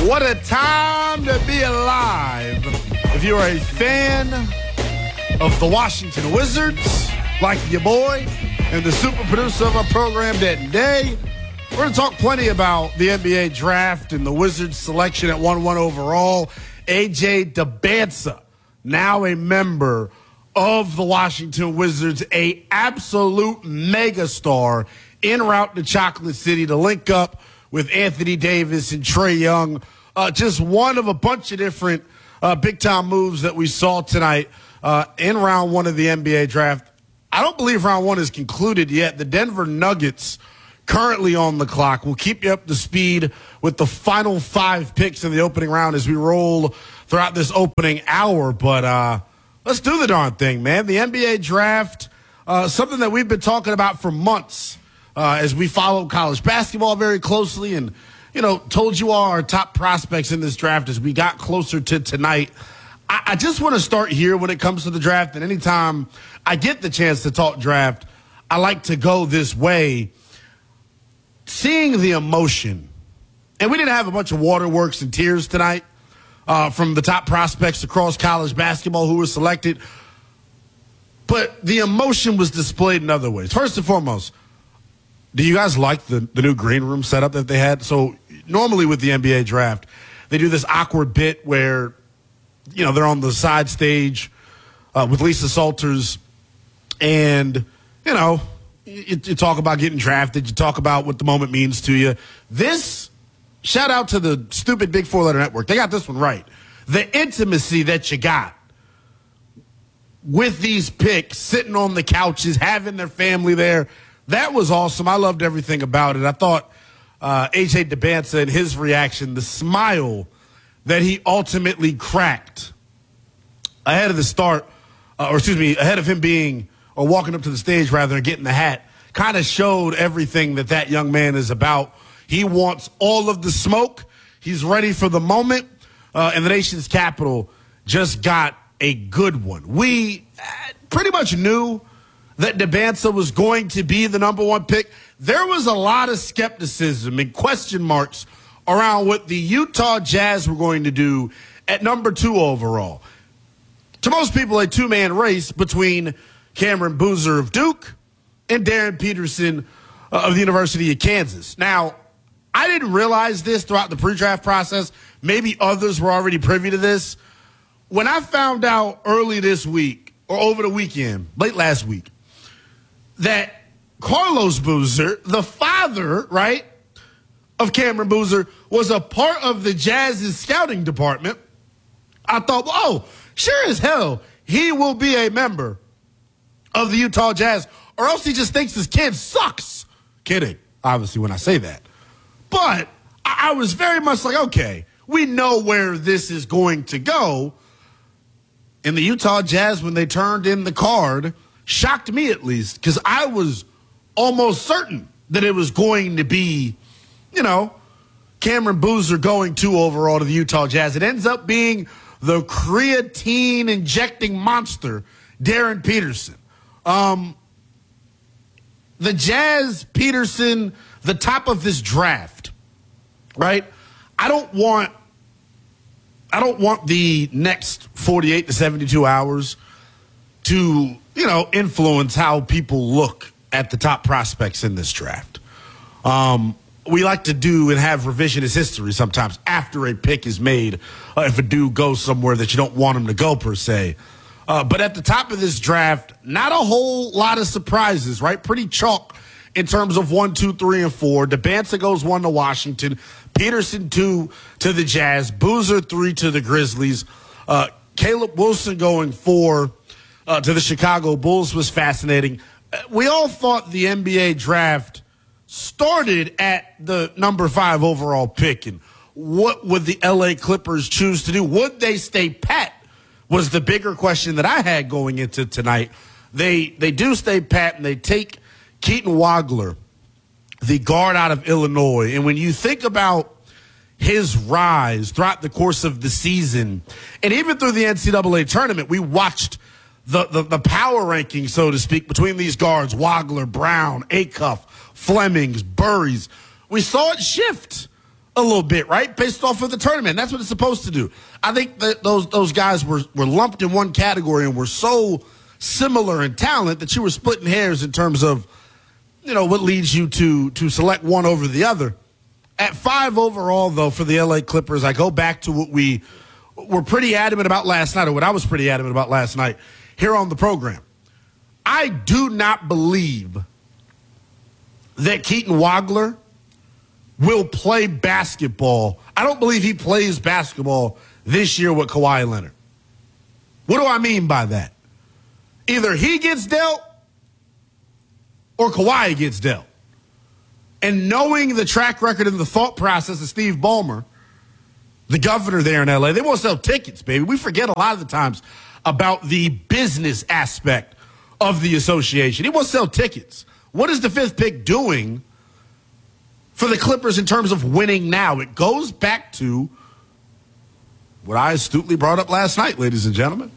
What a time to be alive. If you're a fan of the Washington Wizards, like your boy, and the super producer of our program, Denton Day, we're going to talk plenty about the NBA draft and the Wizards selection at 1-1 overall. AJ Dybantsa, now a member of the Washington Wizards, a absolute megastar en route to Chocolate City to link up with Anthony Davis and Trae Young. Just one of a bunch of different big-time moves that we saw tonight in round one of the NBA draft. I don't believe round one is concluded yet. The Denver Nuggets currently on the clock. We'll keep you up to speed with the final 5 picks in the opening round as we roll throughout this opening hour. But let's do the darn thing, man. The NBA draft, something that we've been talking about for months as we follow college basketball very closely and, you know, told you all our top prospects in this draft as we got closer to tonight. I just want to start here when it comes to the draft, and anytime I get the chance to talk draft, I like to go this way. Seeing the emotion, and we didn't have a bunch of waterworks and tears tonight from the top prospects across college basketball who were selected, but the emotion was displayed in other ways. First and foremost, do you guys like the new green room setup that they had? So normally with the NBA draft, they do this awkward bit where, you know, they're on the side stage with Lisa Salters, and, you know, you talk about getting drafted. You talk about what the moment means to you. This, shout out to the stupid Big Four Letter Network. They got this one right. The intimacy that you got with these picks, sitting on the couches, having their family there, that was awesome. I loved everything about it. I thought AJ Dybantsa and his reaction, the smile that he ultimately cracked ahead of the start, ahead of him being, or walking up to the stage rather than getting the hat, kind of showed everything that young man is about. He wants all of the smoke. He's ready for the moment. And the nation's capital just got a good one. We pretty much knew that Dybantsa was going to be the number one pick. There was a lot of skepticism and question marks around what the Utah Jazz were going to do at number 2 overall. To most people, a 2-man race between Cameron Boozer of Duke and Darren Peterson of the University of Kansas. Now, I didn't realize this throughout the pre-draft process. Maybe others were already privy to this. When I found out early this week, or over the weekend, late last week, that Carlos Boozer, the father, right, of Cameron Boozer, was a part of the Jazz's scouting department, I thought, oh, sure as hell, he will be a member of the Utah Jazz, or else he just thinks his kid sucks. Kidding, obviously, when I say that. But I was very much like, okay, we know where this is going to go. And the Utah Jazz, when they turned in the card, shocked me at least, because I was almost certain that it was going to be, you know, Cameron Boozer going 2 overall to the Utah Jazz. It ends up being the creatine-injecting monster, Darren Peterson. The Jazz, Peterson, the top of this draft, right? I don't want the next 48 to 72 hours to, you know, influence how people look at the top prospects in this draft. We like to do and have revisionist history sometimes after a pick is made, if a dude goes somewhere that you don't want him to go per se. But at the top of this draft, not a whole lot of surprises, right? Pretty chalk in terms of 1, 2, 3, and 4. Dybantsa goes 1 to Washington. Peterson 2 to the Jazz. Boozer 3 to the Grizzlies. Caleb Wilson going 4 to the Chicago Bulls was fascinating. We all thought the NBA draft started at the number 5 overall pick. And what would the LA Clippers choose to do? Would they stay pat? Was the bigger question that I had going into tonight. They do stay pat, and they take Keaton Wagler, the guard out of Illinois. And when you think about his rise throughout the course of the season, and even through the NCAA tournament, we watched the power ranking, so to speak, between these guards, Wagler, Brown, Acuff, Flemings, Burries. We saw it shift a little bit, right? Based off of the tournament. That's what it's supposed to do. I think that those guys were lumped in one category and were so similar in talent that you were splitting hairs in terms of, what leads you to select one over the other. At 5 overall, though, for the L.A. Clippers, I go back to what we were pretty adamant about last night, or what I was pretty adamant about last night here on the program. I do not believe that Keaton Wagler will play basketball. I don't believe he plays basketball this year with Kawhi Leonard. What do I mean by that? Either he gets dealt or Kawhi gets dealt. And knowing the track record and the thought process of Steve Ballmer, the governor there in L.A., they won't sell tickets, baby. We forget a lot of the times about the business aspect of the association. He won't sell tickets. What is the 5th pick doing for the Clippers in terms of winning now? It goes back to what I astutely brought up last night, ladies and gentlemen.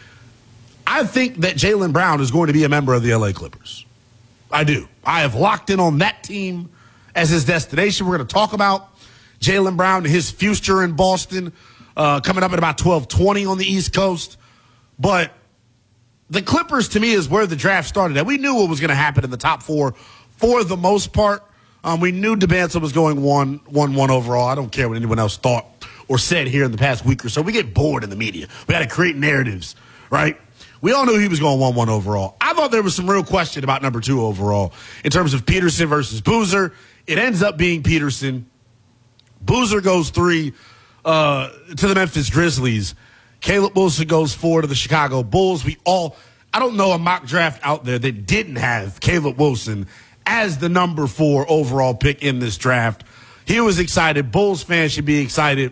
I think that Jaylen Brown is going to be a member of the L.A. Clippers. I do. I have locked in on that team as his destination. We're going to talk about Jaylen Brown and his future in Boston coming up at about 12:20 on the East Coast. But the Clippers, to me, is where the draft started. And we knew what was going to happen in the top 4 for the most part. We knew Debanza was going 1-1 overall. I don't care what anyone else thought or said here in the past week or so. We get bored in the media. We got to create narratives, right? We all knew he was going 1-1 overall. I thought there was some real question about number 2 overall in terms of Peterson versus Boozer. It ends up being Peterson. Boozer goes 3 to the Memphis Grizzlies. Caleb Wilson goes 4 to the Chicago Bulls. I don't know a mock draft out there that didn't have Caleb Wilson as the number 4 overall pick in this draft. He was excited. Bulls fans should be excited.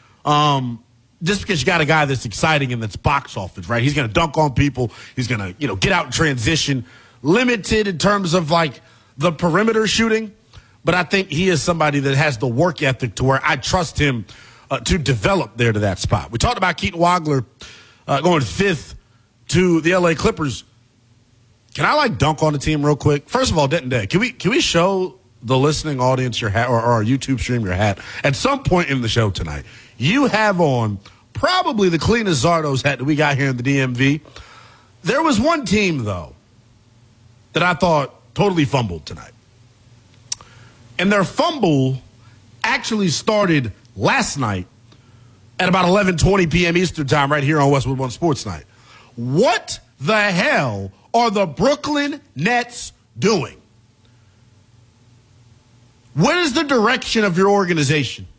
Just because you got a guy that's exciting and that's box office, right? He's going to dunk on people. He's going to, get out in transition. Limited in terms of, the perimeter shooting. But I think he is somebody that has the work ethic to where I trust him to develop there to that spot. We talked about Keaton Wagler going 5th to the L.A. Clippers. Can I, dunk on the team real quick? First of all, Denton Day, can we show the listening audience your hat or our YouTube stream your hat? At some point in the show tonight, you have on probably the cleanest Zardo's hat that we got here in the DMV. There was one team, though, that I thought totally fumbled tonight. And their fumble actually started last night at about 11:20 p.m. Eastern time right here on Westwood One Sports Night. What the hell are the Brooklyn Nets doing? What is the direction of your organization?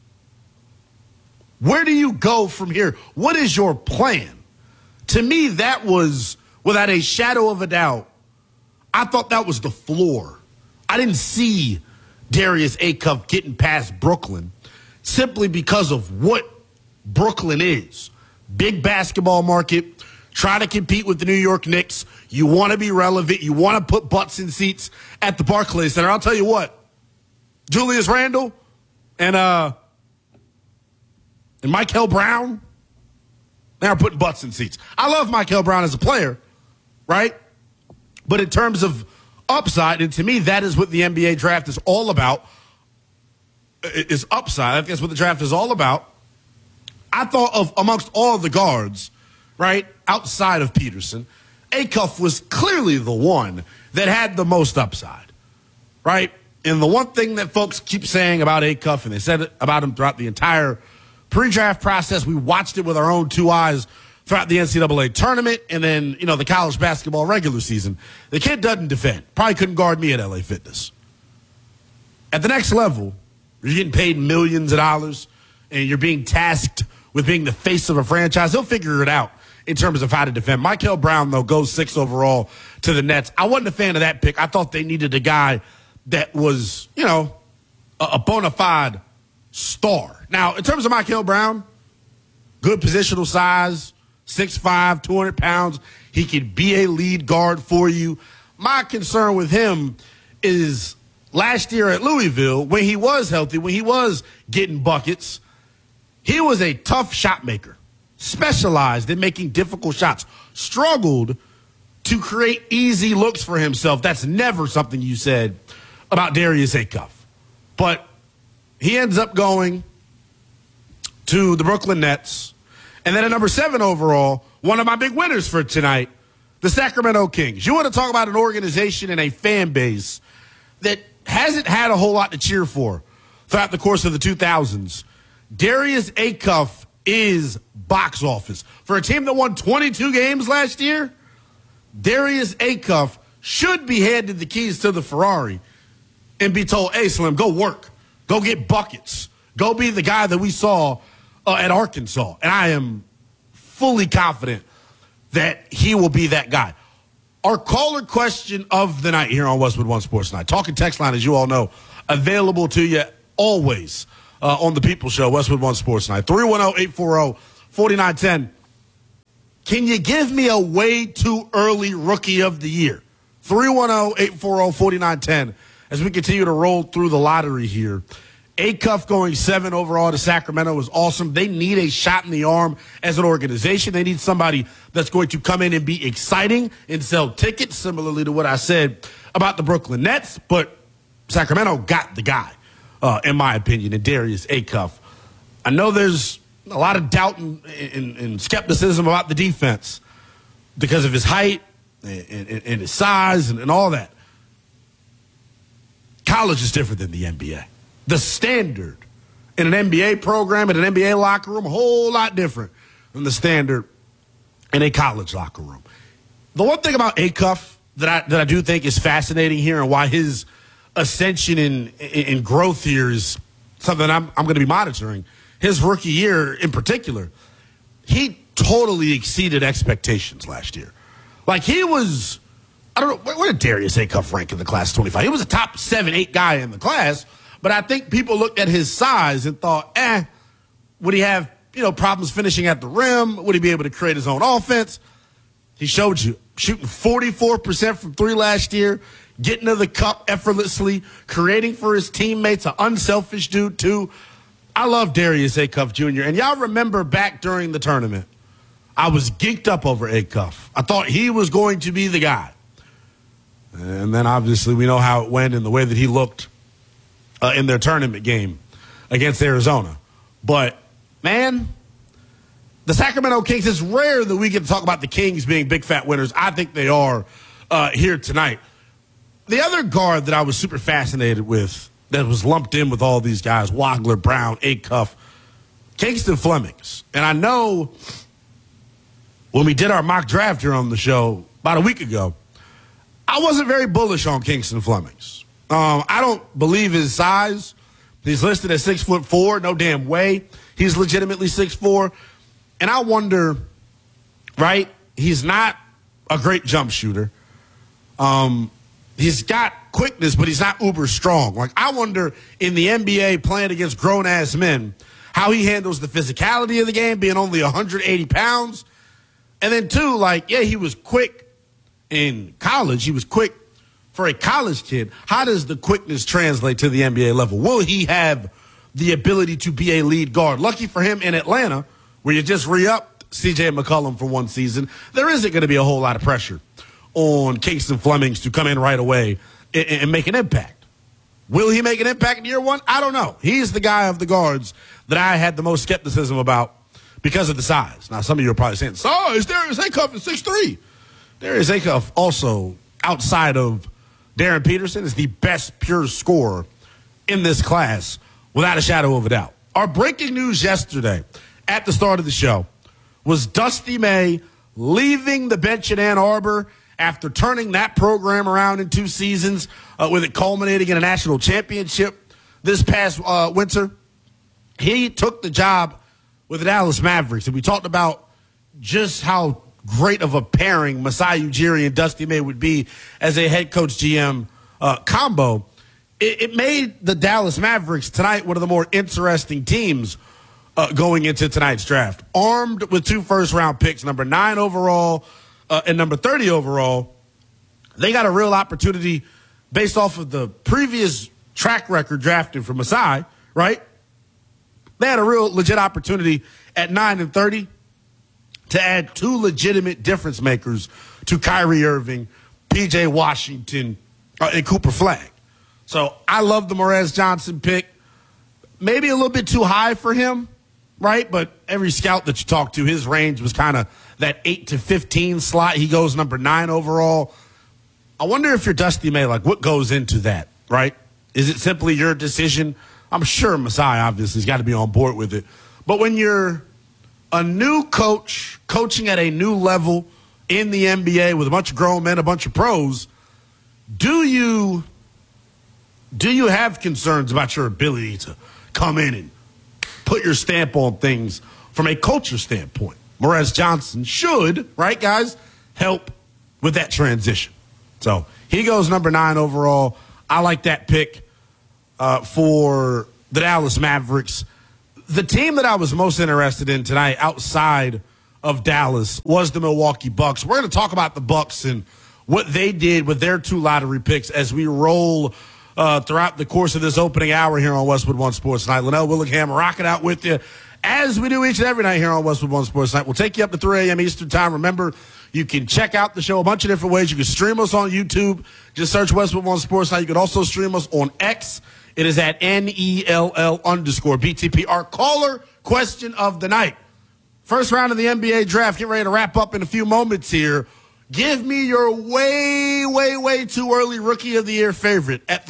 Where do you go from here? What is your plan? To me, that was, without a shadow of a doubt, I thought that was the floor. I didn't see Darius Acuff getting past Brooklyn simply because of what Brooklyn is. Big basketball market, try to compete with the New York Knicks. You want to be relevant. You want to put butts in seats at the Barclays Center. I'll tell you what, Julius Randle and Michael Brown, they're putting butts in seats. I love Michael Brown as a player, right? But in terms of upside, and to me, that is what the NBA draft is all about, is upside. I think that's what the draft is all about. I thought of, amongst all the guards, right, outside of Peterson, Acuff was clearly the one that had the most upside, right? And the one thing that folks keep saying about Acuff, and they said it about him throughout the entire pre-draft process, we watched it with our own 2 eyes throughout the NCAA tournament and then, the college basketball regular season. The kid doesn't defend. Probably couldn't guard me at LA Fitness. At the next level, you're getting paid millions of dollars and you're being tasked with being the face of a franchise. He'll figure it out in terms of how to defend. Michael Brown, though, goes 6 overall to the Nets. I wasn't a fan of that pick. I thought they needed a guy that was, a bona fide star. Now, in terms of Michael Brown, good positional size, 6'5", 200 pounds. He could be a lead guard for you. My concern with him is last year at Louisville, when he was healthy, when he was getting buckets, he was a tough shot maker, specialized in making difficult shots, struggled to create easy looks for himself. That's never something you said about Darius Acuff. But he ends up going to the Brooklyn Nets. And then at number 7 overall, one of my big winners for tonight, the Sacramento Kings. You want to talk about an organization and a fan base that hasn't had a whole lot to cheer for throughout the course of the 2000s. Darius Acuff is box office. For a team that won 22 games last year, Darius Acuff should be handed the keys to the Ferrari and be told, hey, Slim, go work. Go get buckets. Go be the guy that we saw at Arkansas. And I am fully confident that he will be that guy. Our caller question of the night here on Westwood One Sports Night. Talking text line, as you all know, available to you always on the People Show, Westwood One Sports Night. 310-840-4910. Can you give me a way too early rookie of the year? 310-840-4910 as we continue to roll through the lottery here. Acuff going 7 overall to Sacramento is awesome. They need a shot in the arm as an organization. They need somebody that's going to come in and be exciting and sell tickets, similarly to what I said about the Brooklyn Nets. But Sacramento got the guy, in my opinion, in Darius Acuff. I know there's a lot of doubt and skepticism about the defense because of his height and his size and all that. College is different than the NBA. The standard in an NBA program, in an NBA locker room, a whole lot different than the standard in a college locker room. The one thing about Acuff that I do think is fascinating here and why his ascension and growth here is something I'm going to be monitoring, his rookie year in particular, he totally exceeded expectations last year. Like he was, I don't know, where did Darius Acuff rank in the class of 25? He was a top 7-8 guy in the class. But I think people looked at his size and thought, would he have, problems finishing at the rim? Would he be able to create his own offense? He showed you, shooting 44% from 3 last year, getting to the cup effortlessly, creating for his teammates, an unselfish dude too. I love Darius Acuff Jr. And y'all remember back during the tournament, I was geeked up over Acuff. I thought he was going to be the guy. And then obviously we know how it went and the way that he looked in their tournament game against Arizona. But, man, the Sacramento Kings, it's rare that we get to talk about the Kings being big fat winners. I think they are here tonight. The other guard that I was super fascinated with that was lumped in with all these guys, Wagler, Brown, Acuff, Kingston Flemings. And I know when we did our mock draft here on the show about a week ago, I wasn't very bullish on Kingston Flemings. I don't believe his size. He's listed at 6'4". No damn way he's legitimately 6'4". And I wonder, right? He's not a great jump shooter. He's got quickness, but he's not uber strong. Like I wonder in the NBA playing against grown ass men, how he handles the physicality of the game, being only 180 pounds. And then two, he was quick in college. He was quick for a college kid. How does the quickness translate to the NBA level? Will he have the ability to be a lead guard? Lucky for him in Atlanta, where you just re-upped C.J. McCollum for one season, there isn't going to be a whole lot of pressure on Kingston Flemings to come in right away and make an impact. Will he make an impact in year one? I don't know. He's the guy of the guards that I had the most skepticism about because of the size. Now, some of you are probably saying, is Darius Acuff at 6'3"? Darius Acuff also, outside of Darren Peterson, is the best pure scorer in this class, without a shadow of a doubt. Our breaking news yesterday at the start of the show was Dusty May leaving the bench in Ann Arbor after turning that program around in 2 seasons, with it culminating in a national championship this past winter. He took the job with the Dallas Mavericks, and we talked about just how great of a pairing Masai Ujiri and Dusty May would be as a head coach GM combo. It made the Dallas Mavericks tonight one of the more interesting teams going into tonight's draft. Armed with 2 first-round picks, number 9 overall and number 30 overall, they got a real opportunity based off of the previous track record drafting for Masai, right? They had a real legit opportunity at 9 and 30 to add 2 legitimate difference makers to Kyrie Irving, P.J. Washington, and Cooper Flagg. So I love the Morez Johnson pick. maybe a little bit too high for him, right? But every scout that you talk to, his range was kind of that 8 to 15 slot. He goes number 9 overall. I wonder if you're Dusty May, like what goes into that, right? Is it simply your decision? I'm sure Masai obviously has got to be on board with it. But when you're a new coach, coaching at a new level in the NBA with a bunch of grown men, a bunch of pros, do you have concerns about your ability to come in and put your stamp on things from a culture standpoint? Morez Johnson should, right, guys, help with that transition. So he goes number 9 overall. I like that pick for the Dallas Mavericks. The team that I was most interested in tonight outside of Dallas was the Milwaukee Bucks. We're going to talk about the Bucks and what they did with their 2 lottery picks as we roll throughout the course of this opening hour here on Westwood One Sports Night. Linnell Willingham rocking out with you as we do each and every night here on Westwood One Sports Night. We'll take you up to 3 a.m. Eastern Time. Remember, you can check out the show a bunch of different ways. You can stream us on YouTube. Just search Westwood One Sports Night. You can also stream us on X. It is at NELL_BTP. Our caller question of the night. First round of the NBA draft. Get ready to wrap up in a few moments here. Give me your way, way, way too early Rookie of the Year favorite at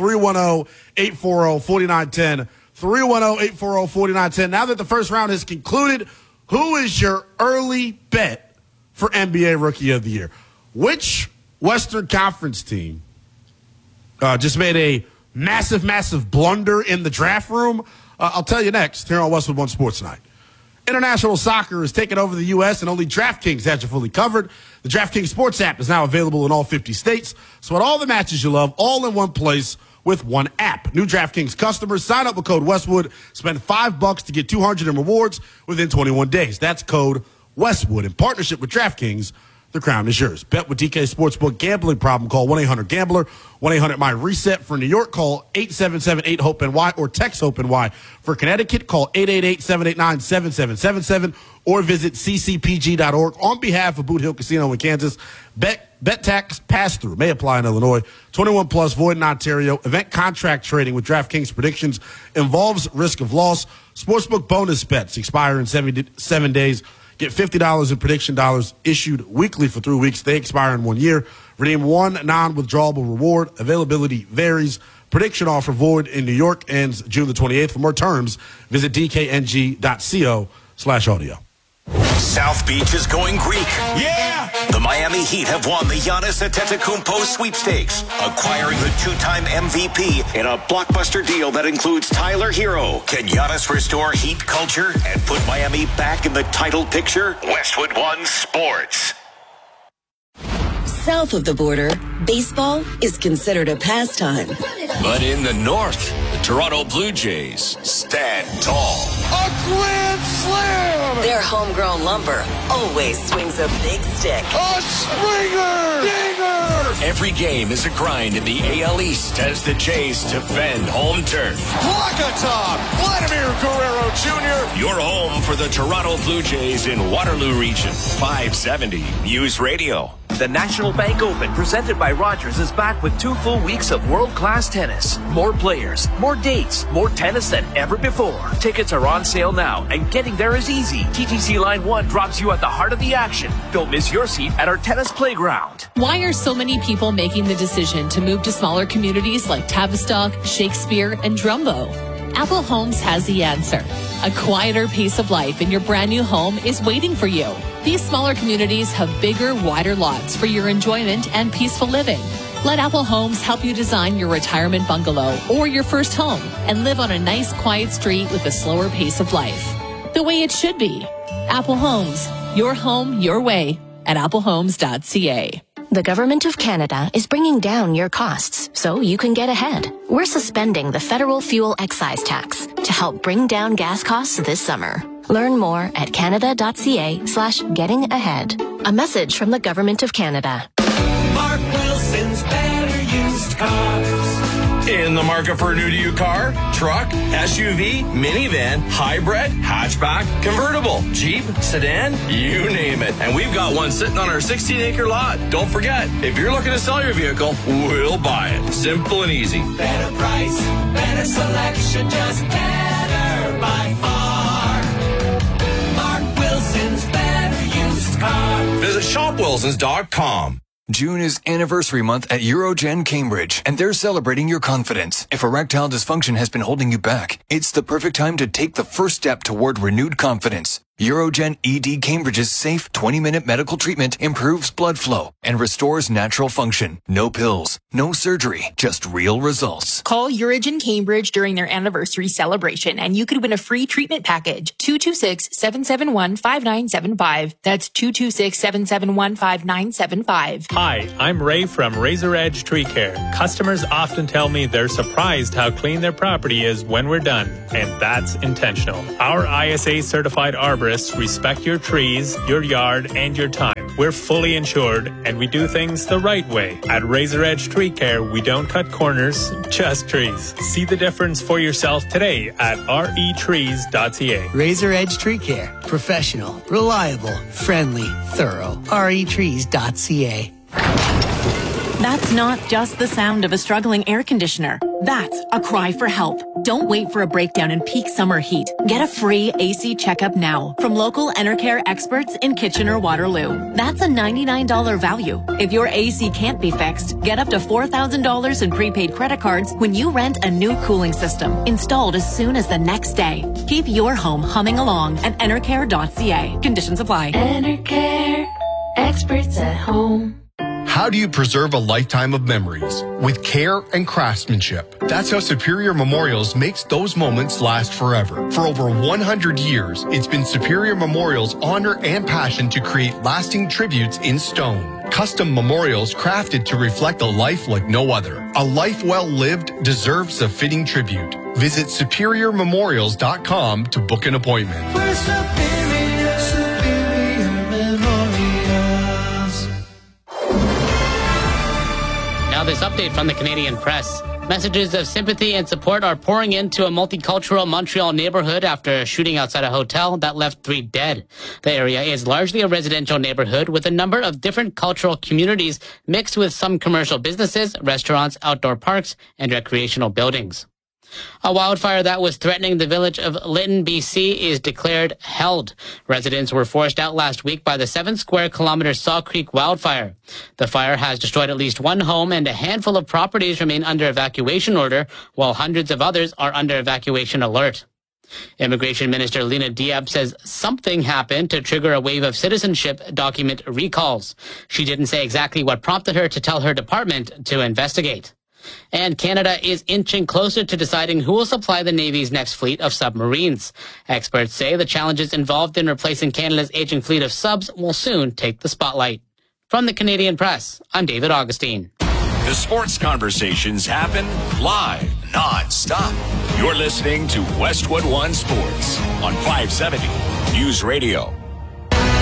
310-840-4910. 310-840-4910. Now that the first round is concluded, who is your early bet for NBA Rookie of the Year? Which Western Conference team just made a massive, massive blunder in the draft room? I'll tell you next here on Westwood One Sports Night. International soccer is taking over the U.S., and only DraftKings has you fully covered. The DraftKings Sports app is now available in all 50 states. So at all the matches you love, all in one place with one app. New DraftKings customers, sign up with code Westwood. Spend $5 to get $200 in rewards within 21 days. That's code Westwood. In partnership with DraftKings, the crown is yours. Bet with DK Sportsbook. Gambling problem, call 1-800-GAMBLER. 1-800-MY-RESET. For New York, call 877-8-HOPE-NY or text HOPE-NY. For Connecticut, call 888-789-7777 or visit ccpg.org. On behalf of Boot Hill Casino in Kansas, bet tax pass-through may apply in Illinois. 21 plus, void in Ontario. Event contract trading with DraftKings predictions involves risk of loss. Sportsbook bonus bets expire in 7 days. Get $50 in prediction dollars issued weekly for 3 weeks. They expire in 1 year. Redeem one non-withdrawable reward. Availability varies. Prediction offer void in New York ends June the 28th. For more terms, visit dkng.co/audio. South Beach is going Greek. Yeah! The Miami Heat have won the Giannis Antetokounmpo sweepstakes, acquiring the 2-time MVP in a blockbuster deal that includes Tyler Hero. Can Giannis restore Heat culture and put Miami back in the title picture? Westwood One Sports. South of the border, baseball is considered a pastime. But in the north, the Toronto Blue Jays stand tall. A grand slam! Their homegrown lumber always swings a big stick. A Springer! Dinger! Every game is a grind in the AL East as the Jays defend home turf. Walkathon! Vladimir Guerrero Jr. Your home for the Toronto Blue Jays in Waterloo Region. 570 News Radio. The National Bank Open, presented by Rogers, is back with 2 full weeks of world-class tennis. More players, more dates, more tennis than ever before. Tickets are on sale now, and getting there is easy. TTC Line 1 drops you at the heart of the action. Don't miss your seat at our tennis playground. Why are so many people making the decision to move to smaller communities like Tavistock, Shakespeare, and Drumbo? Apple Homes has the answer. A quieter pace of life in your brand new home is waiting for you. These smaller communities have bigger, wider lots for your enjoyment and peaceful living. Let Apple Homes help you design your retirement bungalow or your first home and live on a nice, quiet street with a slower pace of life. The way it should be. Apple Homes. Your home, your way at applehomes.ca. The Government of Canada is bringing down your costs so you can get ahead. We're suspending the federal fuel excise tax to help bring down gas costs this summer. Learn more at canada.ca/getting-ahead. A message from the Government of Canada. Mark Wilson's Better Used Cars. In the market for a new-to-you car, truck, SUV, minivan, hybrid, hatchback, convertible, Jeep, sedan, you name it. And we've got one sitting on our 16-acre lot. Don't forget, if you're looking to sell your vehicle, we'll buy it. Simple and easy. Better price, better selection, just better. by far. Mark Wilson's Better Used Car. Visit shopwilsons.com. June is anniversary month at Eurogen Cambridge, and they're celebrating your confidence. If erectile dysfunction has been holding you back, it's the perfect time to take the first step toward renewed confidence. Eurogen ED Cambridge's safe 20-minute medical treatment improves blood flow and restores natural function. No pills, no surgery, just real results. Call Eurogen Cambridge during their anniversary celebration and you could win a free treatment package. 226-771-5975. That's 226-771-5975. Hi, I'm Ray from Razor Edge Tree Care. Customers often tell me they're surprised how clean their property is when we're done, and that's intentional. Our ISA certified arborists respect your trees, your yard, and your time. We're fully insured, and we do things the right way. At Razor Edge Tree Care, we don't cut corners, just trees. See the difference for yourself today at retrees.ca. Razor Edge Tree Care. Professional, reliable, friendly, thorough. retrees.ca. That's not just the sound of a struggling air conditioner. That's a cry for help. Don't wait for a breakdown in peak summer heat. Get a free AC checkup now from local Enercare experts in Kitchener-Waterloo. That's a $99 value. If your AC can't be fixed, get up to $4,000 in prepaid credit cards when you rent a new cooling system, installed as soon as the next day. Keep your home humming along at enercare.ca. Conditions apply. Enercare, experts at home. How do you preserve a lifetime of memories? With care and craftsmanship. That's how Superior Memorials makes those moments last forever. For over 100 years, it's been Superior Memorials' honor and passion to create lasting tributes in stone. Custom memorials crafted to reflect a life like no other. A life well lived deserves a fitting tribute. Visit superiormemorials.com to book an appointment. We're Superior, Superior Memorials. Now this update from the Canadian Press. Messages of sympathy and support are pouring into a multicultural Montreal neighborhood after a shooting outside a hotel that left 3 dead. The area is largely a residential neighborhood with a number of different cultural communities mixed with some commercial businesses, restaurants, outdoor parks, and recreational buildings. A wildfire that was threatening the village of Lytton, BC is declared held. Residents were forced out last week by the 7 square kilometer Saw Creek wildfire. The fire has destroyed at least 1 home and a handful of properties remain under evacuation order, while hundreds of others are under evacuation alert. Immigration Minister Lena Diab says something happened to trigger a wave of citizenship document recalls. She didn't say exactly what prompted her to tell her department to investigate. And Canada is inching closer to deciding who will supply the Navy's next fleet of submarines. Experts say the challenges involved in replacing Canada's aging fleet of subs will soon take the spotlight. From the Canadian Press, I'm David Augustine. The sports conversations happen live, non-stop. You're listening to Westwood One Sports on 570 News Radio.